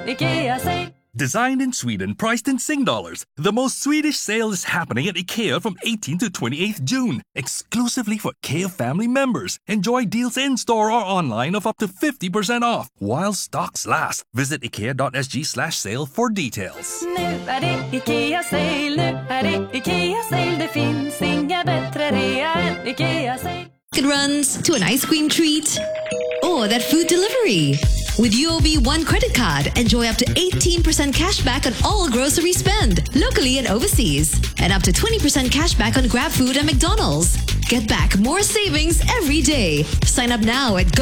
IKEA sale. Designed in Sweden, priced in Sing dollars. The most Swedish sale is happening at IKEA from 18th to 28th June. Exclusively for IKEA family members. Enjoy deals in-store or online of up to 50% off. While stocks last. Visit IKEA.sg/sale for details. Nu det IKEA sale, nu det IKEA sale. Det finns inga bättre rea än IKEA sale. Runs to an ice cream treat or that food delivery. With UOB One credit card, enjoy up to 18% cash back on all grocery spend, locally and overseas, and up to 20% cash back on GrabFood and McDonald's. Get back more savings every day. Sign up now at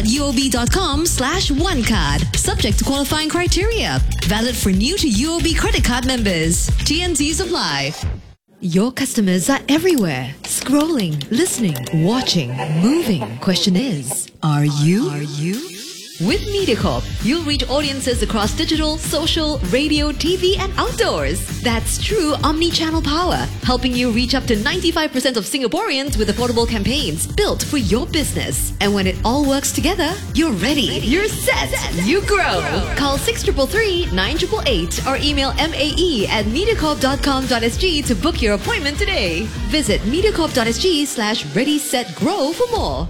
go.uob.com/onecard. Subject to qualifying criteria. Valid for new to UOB credit card members. TNCs apply. Your customers are everywhere. Scrolling, listening, watching, moving. Question is, are you? With MediaCorp, you'll reach audiences across digital, social, radio, TV, and outdoors. That's true omni-channel power, helping you reach up to 95% of Singaporeans with affordable campaigns built for your business. And when it all works together, you're ready. You're set. You grow. Call 6333 9888 or email mae@mediacorp.com.sg to book your appointment today. Visit mediacorp.sg/ready-set-grow for more.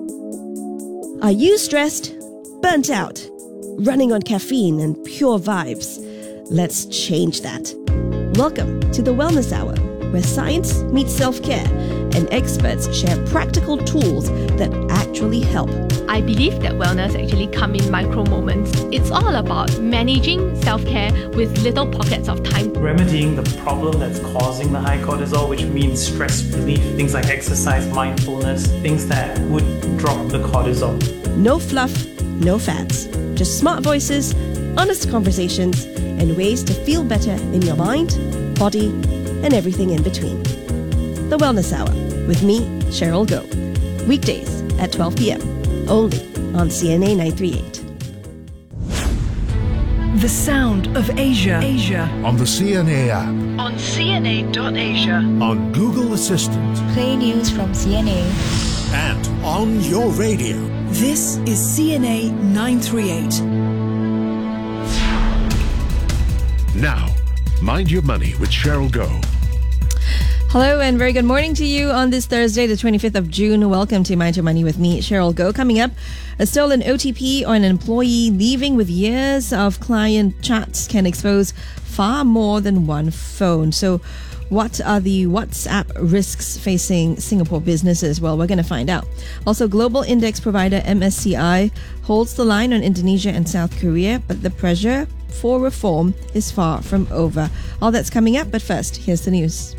Are you stressed? Burnt out? Running on caffeine and pure vibes? Let's change that. Welcome to the Wellness Hour, where science meets self-care and experts share practical tools that actually help. I believe that wellness actually come in micro moments. It's all about managing self-care with little pockets of time. Remedying the problem that's causing the high cortisol, which means stress relief, things like exercise, mindfulness, things that would drop the cortisol. No fluff, no fads. Just smart voices, honest conversations, and ways to feel better in your mind, body, and everything in between. The Wellness Hour with me, Cheryl Goh. Weekdays at 12 p.m. only on CNA 938. The sound of Asia. On the CNA app. On CNA.Asia. On Google Assistant. Play news from CNA. And on your radio. This is CNA 938. Now, Mind Your Money with Cheryl Goh. Hello and very good morning to you on this Thursday, the 25th of June. Welcome to Mind Your Money with me, Cheryl Goh. Coming up, a stolen OTP or an employee leaving with years of client chats can expose far more than one phone. So what are the WhatsApp risks facing Singapore businesses? Well, we're going to find out. Also, global index provider MSCI holds the line on Indonesia and South Korea, but the pressure for reform is far from over. All that's coming up, but first, here's the news.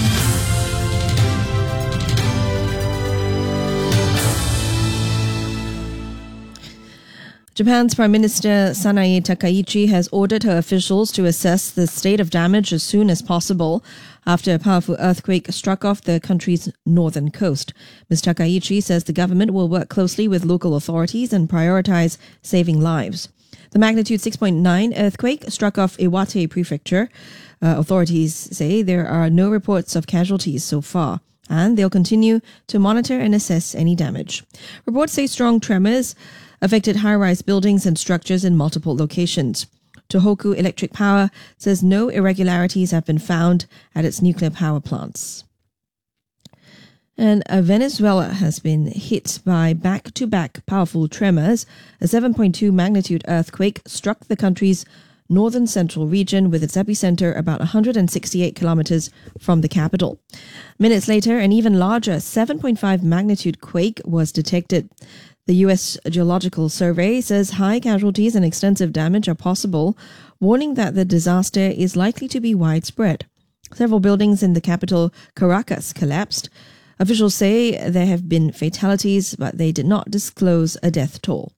Japan's Prime Minister Sanae Takaichi has ordered her officials to assess the state of damage as soon as possible after a powerful earthquake struck off the country's northern coast. Ms. Takaichi says the government will work closely with local authorities and prioritize saving lives. The magnitude 6.9 earthquake struck off Iwate Prefecture. Authorities say there are no reports of casualties so far, and they'll continue to monitor and assess any damage. Reports say strong tremors affected high-rise buildings and structures in multiple locations. Tohoku Electric Power says no irregularities have been found at its nuclear power plants. And Venezuela has been hit by back-to-back powerful tremors. A 7.2 magnitude earthquake struck the country's northern central region with its epicenter about 168 kilometers from the capital. Minutes later, an even larger 7.5 magnitude quake was detected. The U.S. Geological Survey says high casualties and extensive damage are possible, warning that the disaster is likely to be widespread. Several buildings in the capital, Caracas, collapsed. Officials say there have been fatalities, but they did not disclose a death toll.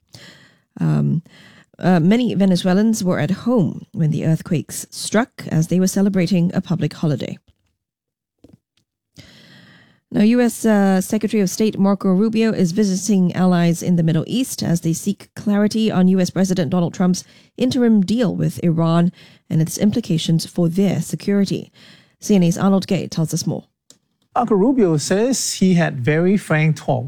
Many Venezuelans were at home when the earthquakes struck as they were celebrating a public holiday. Now, U.S. Secretary of State Marco Rubio is visiting allies in the Middle East as they seek clarity on U.S. President Donald Trump's interim deal with Iran and its implications for their security. CNA's Arnold Gay tells us more. Marco Rubio says he had very frank talks